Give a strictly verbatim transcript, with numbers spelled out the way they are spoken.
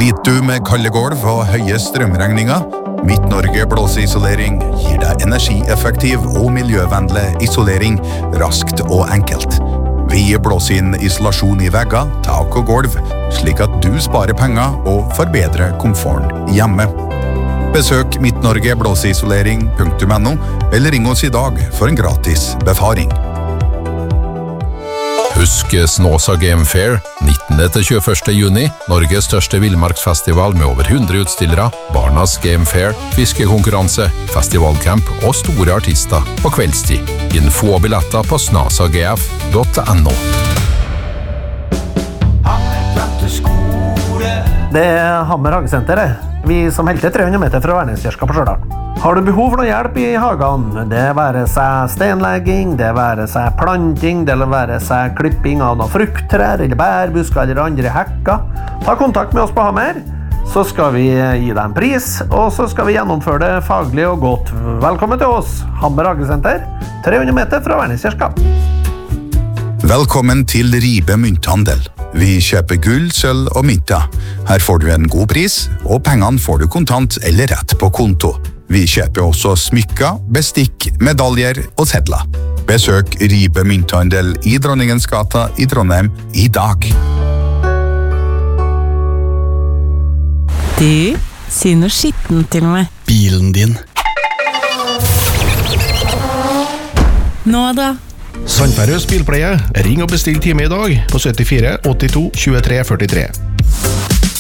Sliter du med kalde gulv og høye strømregninger? Midt-Norge Blåseisolering gir deg energieffektiv og miljøvennlig isolering raskt og enkelt. Vi blåser inn isolasjon i vegger, tak og gulv, slik at du sparer penger og forbedrer komforten hjemme. Besøk midt-norge blåseisolering punktum no eller ring oss i dag for en gratis befaring. Husk Snåsa Game Fair, nittende til tjueførste juni, Norges største villmarksfestival med over hundre utstillere, Barnas Game Fair, fiskekonkurranse, festivalcamp og store artister på kveldstid. Info og billetter på snasagf punktum no. Det er Hammer Hagesenter, vi som helt til tre hundre meter fra Værneskirka på Stjørdal. Har du behov for noe hjelp i hagen? Det være seg stenlegging, det være seg planting, det være seg klipping av noen frukttrær, eller bærbusker eller andre hekker. Ta kontakt med oss på Hammer, så skal vi gi deg en pris, og så skal vi gjennomføre det faglig og godt. Velkommen til oss, Hammer Hagesenter, tre hundre meter fra Værneskirka. Velkommen til Ribe Mynthandel. Vi kjøper gull, sølv og mynter. Her får du en god pris, og pengene får du kontant eller rett på konto. Vi kjøper også smykker, bestikk, medaljer og sedler. Besøk Ribe Mynthandel i Dronningens gata i Trondheim i dag. Du, si noe skitten til meg. Bilen din. Nå da. Sandferøs bilpleie. Ring og bestill time i dag på syttifire åttito tjuetre førtitre.